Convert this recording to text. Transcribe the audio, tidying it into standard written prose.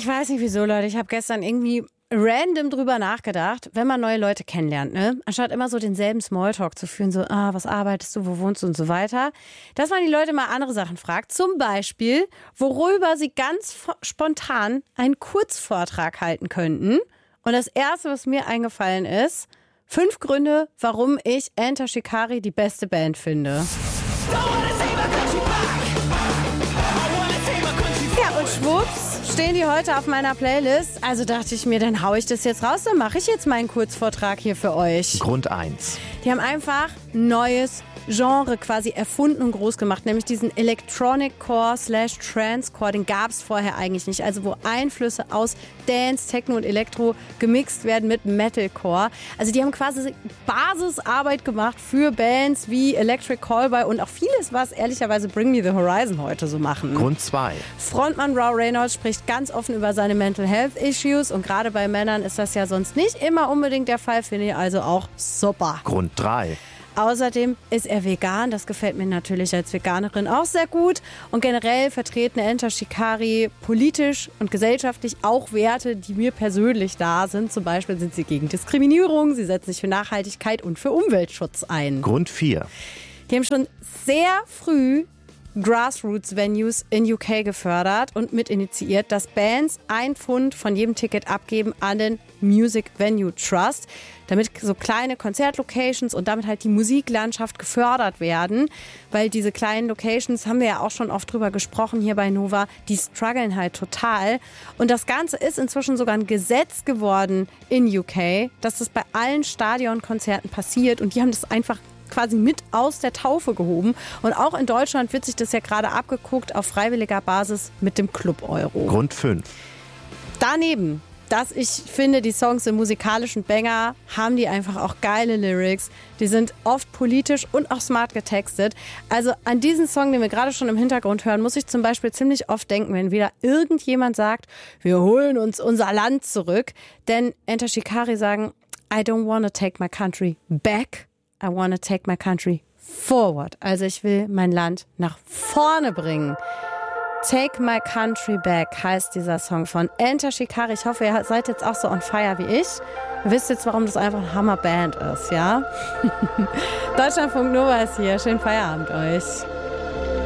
Ich weiß nicht wieso, Leute. Ich habe gestern irgendwie random drüber nachgedacht, wenn man neue Leute kennenlernt, ne? Anstatt immer so denselben Smalltalk zu führen, so, was arbeitest du, wo wohnst du und so weiter, dass man die Leute mal andere Sachen fragt. Zum Beispiel, worüber sie ganz spontan einen Kurzvortrag halten könnten. Und das Erste, was mir eingefallen ist, 5 Gründe, warum ich Enter Shikari die beste Band finde. Ja, und schwupps stehen die heute auf meiner Playlist. Also dachte ich mir, dann hau ich das jetzt raus, dann mache ich jetzt meinen Kurzvortrag hier für euch. Grund 1. Die haben einfach neues Genre quasi erfunden und groß gemacht, nämlich diesen Electronic Core / Trance-Core, den gab es vorher eigentlich nicht. Also wo Einflüsse aus Dance, Techno und Elektro gemixt werden mit Metalcore. Also die haben quasi Basisarbeit gemacht für Bands wie Electric Callboy und auch vieles, was ehrlicherweise Bring Me the Horizon heute so machen. Grund 2. Frontmann Rau Reynolds spricht ganz offen über seine Mental Health Issues und gerade bei Männern ist das ja sonst nicht immer unbedingt der Fall, finde ich also auch super. Grund 3. Außerdem ist er vegan, das gefällt mir natürlich als Veganerin auch sehr gut. Und generell vertreten Enter Shikari politisch und gesellschaftlich auch Werte, die mir persönlich da sind. Zum Beispiel sind sie gegen Diskriminierung, sie setzen sich für Nachhaltigkeit und für Umweltschutz ein. Grund 4. Die haben schon sehr früh Grassroots-Venues in UK gefördert und mit initiiert, dass Bands ein Pfund von jedem Ticket abgeben an den Music Venue Trust, damit so kleine Konzertlocations und damit halt die Musiklandschaft gefördert werden, weil diese kleinen Locations, haben wir ja auch schon oft drüber gesprochen hier bei Nova, die strugglen halt total. Und das Ganze ist inzwischen sogar ein Gesetz geworden in UK, dass das bei allen Stadionkonzerten passiert und die haben das einfach quasi mit aus der Taufe gehoben. Und auch in Deutschland wird sich das ja gerade abgeguckt auf freiwilliger Basis mit dem Club Euro. Grund 5. Daneben, dass ich finde, die Songs im musikalischen Banger haben die einfach auch geile Lyrics. Die sind oft politisch und auch smart getextet. Also an diesen Song, den wir gerade schon im Hintergrund hören, muss ich zum Beispiel ziemlich oft denken, wenn wieder irgendjemand sagt, wir holen uns unser Land zurück. Denn Enter Shikari sagen, I don't wanna take my country back. I wanna take my country forward. Also ich will mein Land nach vorne bringen. Take My Country Back heißt dieser Song von Enter Shikari. Ich hoffe, ihr seid jetzt auch so on fire wie ich. Ihr wisst jetzt, warum das einfach eine Hammerband ist, ja? Deutschlandfunk Nova ist hier. Schönen Feierabend euch.